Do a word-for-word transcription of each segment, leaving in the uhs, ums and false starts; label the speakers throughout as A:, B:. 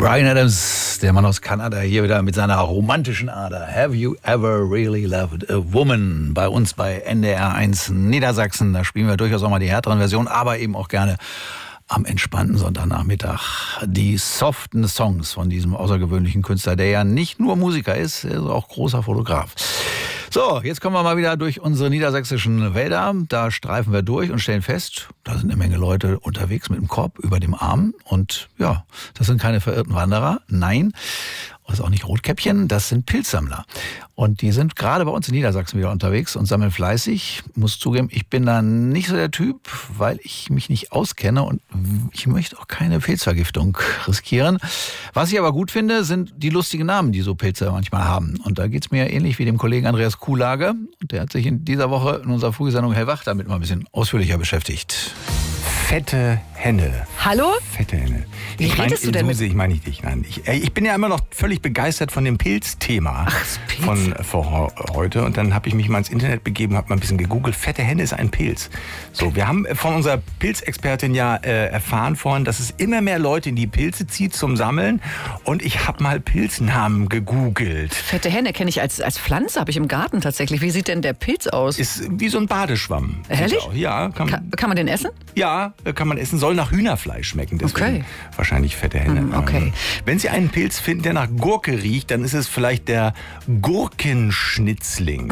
A: Bryan Adams, der Mann aus Kanada, hier wieder mit seiner romantischen Ader. Have you ever really loved a woman? Bei uns bei N D R eins Niedersachsen, da spielen wir durchaus auch mal die härteren Versionen, aber eben auch gerne am entspannten Sonntagnachmittag die soften Songs von diesem außergewöhnlichen Künstler, der ja nicht nur Musiker ist, er ist auch großer Fotograf. So, jetzt kommen wir mal wieder durch unsere niedersächsischen Wälder. Da streifen wir durch und stellen fest, da sind eine Menge Leute unterwegs mit dem Korb über dem Arm. Und ja, das sind keine verirrten Wanderer, nein. Das ist auch nicht Rotkäppchen, das sind Pilzsammler. Und die sind gerade bei uns in Niedersachsen wieder unterwegs und sammeln fleißig. Ich muss zugeben, ich bin da nicht so der Typ, weil ich mich nicht auskenne und ich möchte auch keine Pilzvergiftung riskieren. Was ich aber gut finde, sind die lustigen Namen, die so Pilze manchmal haben. Und da geht's mir ähnlich wie dem Kollegen Andreas Kuhlage. Und der hat sich in dieser Woche in unserer Frühsendung Hellwach damit mal ein bisschen ausführlicher beschäftigt.
B: Fette Henne.
C: Hallo?
B: Fette Henne.
C: Wie
B: ich mein,
C: redest du denn
B: Suse,
C: mit...
B: ich meine nicht dich, nein. Ich, ich bin ja immer noch völlig begeistert von dem Pilzthema.
C: Ach, das Pilz.
B: Von vor heute. Und dann habe ich mich mal ins Internet begeben, habe mal ein bisschen gegoogelt. Fette Henne ist ein Pilz. So, wir haben von unserer Pilzexpertin ja äh, erfahren vorhin, dass es immer mehr Leute in die Pilze zieht zum Sammeln. Und ich habe mal Pilznamen gegoogelt.
C: Fette Henne kenne ich als, als Pflanze, habe ich im Garten tatsächlich. Wie sieht denn der Pilz aus?
B: Ist wie so ein Badeschwamm.
C: Ehrlich?
B: Ja. Kann,
C: Kann, kann man den essen?
B: Ja, kann man essen. Soll nach Hühnerfleisch schmecken. Deswegen
C: Okay.
B: wahrscheinlich fette Henne.
C: Mm, okay.
B: Wenn Sie einen Pilz finden, der nach Gurke riecht, dann ist es vielleicht der Gurkenschnitzling.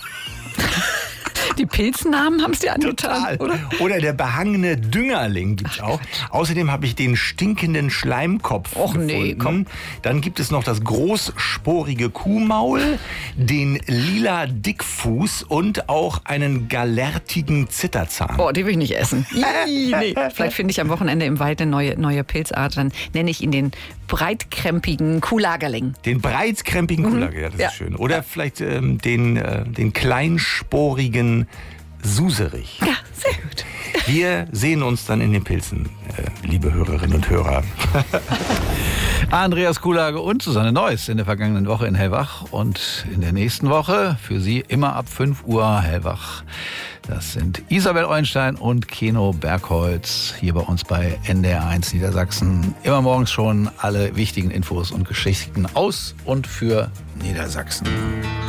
C: Die Pilznamen haben es dir angetan, oder?
B: Oder der behangene Düngerling gibt's auch. Außerdem habe ich den stinkenden Schleimkopf
C: Och,
B: gefunden.
C: nee, komm.
B: Dann gibt es noch das großsporige Kuhmaul, den lila Dickfuß und auch einen galertigen Zitterzahn.
C: Oh, die will ich nicht essen. Ih, nee. Vielleicht finde ich am Wochenende im Wald eine neue, neue Pilzart. Dann nenne ich ihn den breitkrempigen Kuhlagerling.
B: Den breitkrempigen Kuhlager, ja, das
C: Ja.
B: ist schön. Oder vielleicht ähm, den, äh, den kleinsporigen Suserich.
C: Ja, sehr gut.
B: Wir sehen uns dann in den Pilzen, äh, liebe Hörerinnen und Hörer.
A: Andreas Kuhlage und Susanne Neuss in der vergangenen Woche in Hellwach und in der nächsten Woche für Sie immer ab fünf Uhr Hellwach. Das sind Isabel Eulenstein und Keno Bergholz hier bei uns bei N D R eins Niedersachsen. Immer morgens schon alle wichtigen Infos und Geschichten aus und für Niedersachsen.